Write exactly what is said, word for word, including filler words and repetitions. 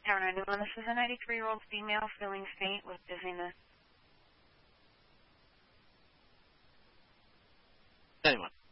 Tower ninety-one, this is a ninety-three-year-old female feeling faint with dizziness. Anyone.